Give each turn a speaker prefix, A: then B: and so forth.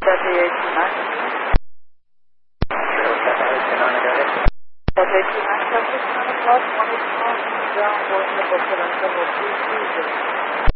A: Delta 329. Delta 329, traffic 9 o'clock, 1 o'clock, ground, going to Brooklyn, 2 2.